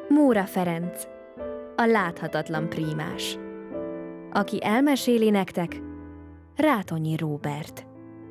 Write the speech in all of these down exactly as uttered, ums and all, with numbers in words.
Móra Ferenc, a láthatatlan prímás. Aki elmeséli nektek, Rátonyi Róbert.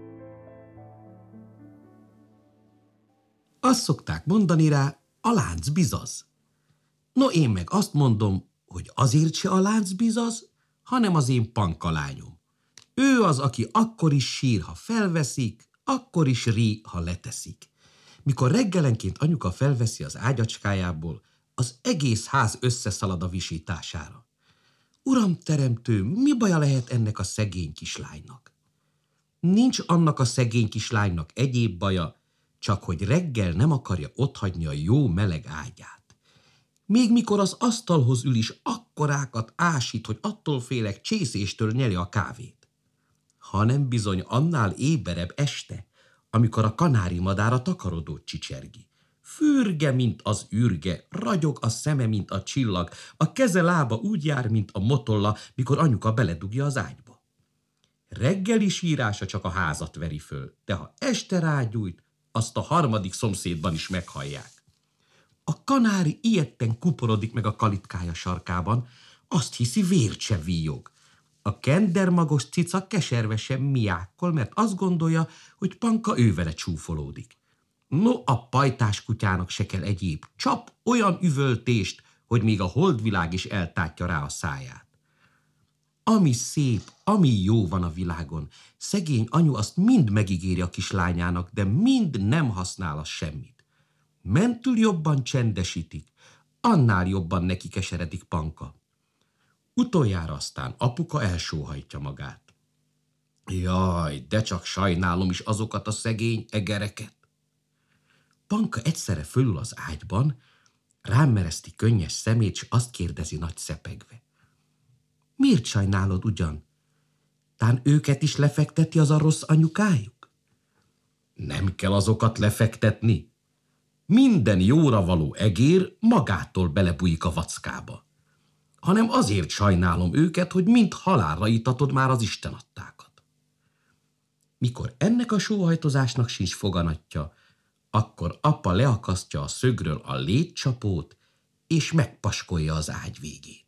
Azt szokták mondani rá, a lánc bizaz. No, én meg azt mondom, hogy azért se a lánc bizaz, hanem az én Panka lányom. Ő az, aki akkor is sír, ha felveszik, akkor is rí, ha leteszik. Mikor reggelenként anyuka felveszi az ágyacskájából, az egész ház összeszalad a visítására. Uram teremtő, mi baja lehet ennek a szegény kislánynak? Nincs annak a szegény kislánynak egyéb baja, csak hogy reggel nem akarja otthagyni a jó meleg ágyát. Még mikor az asztalhoz ül is, akkorákat ásít, hogy attól félek csészéstől nyeli a kávét. Hanem bizony annál éberebb este, amikor a kanári madár a takarodót csicsergi. Fürge, mint az ürge, ragyog a szeme, mint a csillag, a keze lába úgy jár, mint a motolla, mikor anyuka beledugja az ágyba. Reggeli sírása csak a házat veri föl, de ha este rágyújt, azt a harmadik szomszédban is meghallják. A kanári ijedten kuporodik meg a kalitkája sarkában, azt hiszi, vért se víjog. A kendermagos cica keservesen miákkol, mert azt gondolja, hogy Panka ővele csúfolódik. No, a pajtás kutyának se kell egyéb, csap olyan üvöltést, hogy még a holdvilág is eltátja rá a száját. Ami szép, ami jó van a világon, szegény anyu azt mind megígéri a kislányának, de mind nem használ az semmit. Mentül jobban csendesítik, annál jobban neki keseredik Panka. Utoljára aztán apuka elsóhajtja magát. Jaj, de csak sajnálom is azokat a szegény egereket. Panka egyszerre fölül az ágyban, rám mereszti könnyes szemét, s azt kérdezi nagy szepegve. Miért sajnálod ugyan? Tán őket is lefekteti az a rossz anyukájuk? Nem kell azokat lefektetni. Minden jóra való egér magától belebújik a vackába. Hanem azért sajnálom őket, hogy mind halálra itatod már az istenadtákat. Mikor ennek a sóhajtozásnak sincs foganatja, akkor apa leakasztja a szögről a létcsapót, és megpaskolja az ágy végét.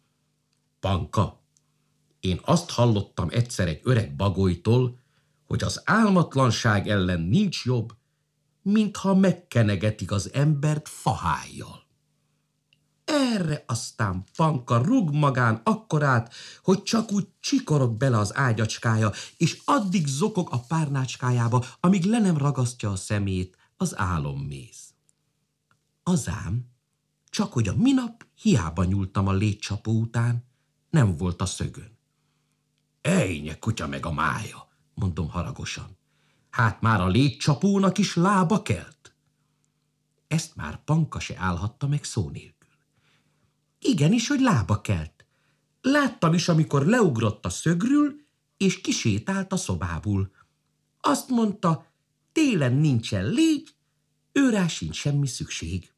Panka, én azt hallottam egyszer egy öreg bagolytól, hogy az álmatlanság ellen nincs jobb, mintha megkenegetik az embert fahájjal. Erre aztán Panka rúg magán akkorát, hogy csak úgy csikorog bele az ágyacskája, és addig zokog a párnácskájába, amíg le nem ragasztja a szemét az álomméz. Azám, csak hogy a minap hiába nyúltam a létcsapó után, nem volt a szögön. Ejnye kutya meg a mája, mondom haragosan. Hát már a létcsapónak is lába kelt. Ezt már Panka se állhatta meg szó nélkül. Igenis, hogy lába kelt. Láttam is, amikor leugrott a szögről, és kisétált a szobából. Azt mondta, télen nincsen légy, őrá sincs semmi szükség.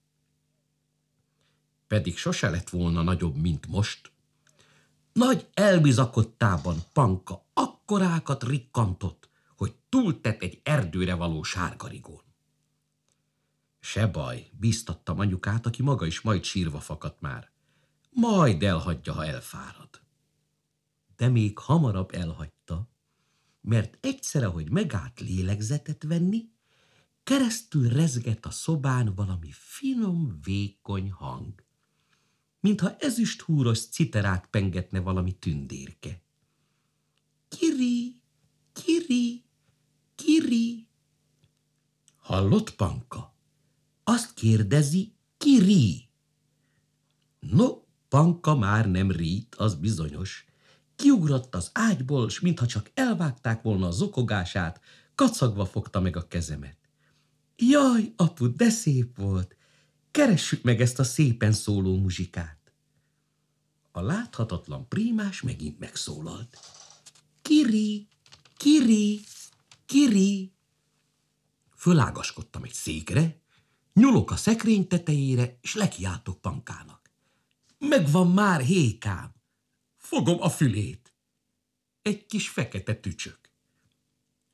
Pedig sose lett volna nagyobb, mint most. Nagy elbizakodtában Panka akkorákat rikkantott, hogy túltett egy erdőre való sárgarigón. Se baj, bíztattam anyukát, aki maga is majd sírva fakadt már. Majd elhagyja, ha elfárad. De még hamarabb elhagyta, mert egyszerre, hogy megállt lélegzetet venni, keresztül rezgett a szobán valami finom, vékony hang, mintha ezüsthúros citerát pengetne valami tündérke. Kiri, kiri, kiri. Hallott, Panka? Azt kérdezi, kiri. No, Panka már nem rít, az bizonyos. Kiugrott az ágyból, s mintha csak elvágták volna a zokogását, kacagva fogta meg a kezemet. Jaj, apu, de szép volt! Keressük meg ezt a szépen szóló muzsikát. A láthatatlan prímás megint megszólalt. Kiri, kiri, kiri. Fölágaskodtam egy székre, nyúlok a szekrény tetejére, és lekiáltok Pankának. Megvan már hékám. Fogom a fülét. Egy kis fekete tücsök.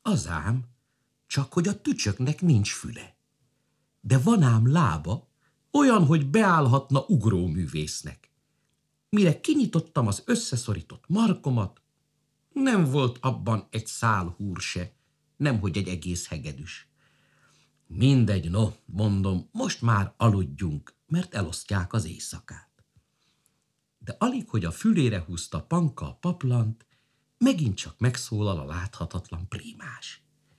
Azám, csak hogy a tücsöknek nincs füle. De van ám lába, olyan, hogy beállhatna ugróművésznek. Mire kinyitottam az összeszorított markomat, nem volt abban egy szál húr se, nemhogy egy egész hegedűs. Mindegy, no, mondom, most már aludjunk, mert elosztják az éjszakát. De alig, hogy a fülére húzta Panka a paplant, megint csak megszólal a láthatatlan prímás.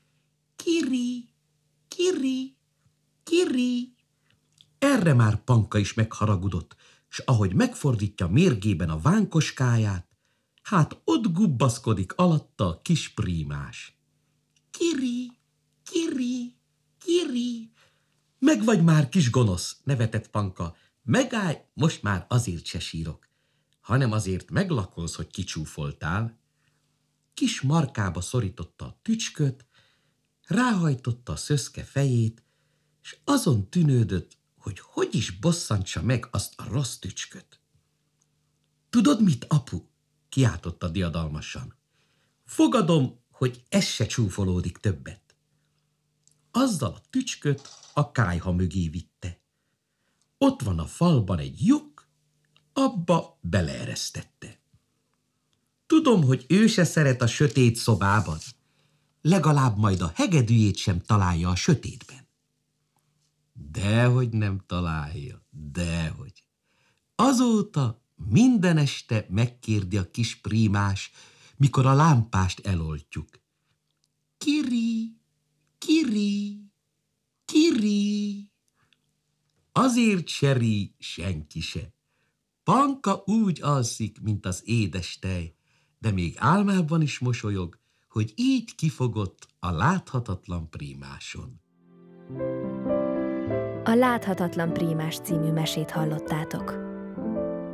Kiri, kiri, kiri. Erre már Panka is megharagudott, s ahogy megfordítja mérgében a vánkoskáját, hát ott gubbaszkodik alatta a kis prímás. Kiri, kiri, kiri. Meg vagy már, kis gonosz, nevetett Panka. Megállj, most már azért se sírok, hanem azért meglakolsz, hogy kicsúfoltál. Kis markába szorította a tücsköt, ráhajtotta a szöszke fejét, és azon tűnődött, hogy hogy is bosszantsa meg azt a rossz tücsköt. Tudod mit, apu? Kiáltotta diadalmasan. Fogadom, hogy ez se csúfolódik többet. Azzal a tücsköt a kályha mögé vitte. Ott van a falban egy lyuk, abba beleeresztette. Tudom, hogy ő se szeret a sötét szobában. Legalább majd a hegedűjét sem találja a sötétben. Dehogy nem találja, dehogy. Azóta minden este megkérdi a kis prímás, mikor a lámpást eloltjuk. Kiri, kiri, kiri. Azért se rí senki se. Panka úgy alszik, mint az édes tej, de még álmában is mosolyog, hogy így kifogott a láthatatlan prímáson. A Láthatatlan prímás című mesét hallottátok.